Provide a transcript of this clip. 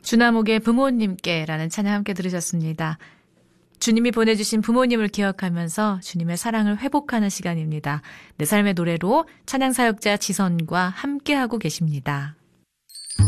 주나목의 부모님께라는 찬양 함께 들으셨습니다. 주님이 보내주신 부모님을 기억하면서 주님의 사랑을 회복하는 시간입니다. 내 삶의 노래로 찬양 사역자 지선과 함께하고 계십니다.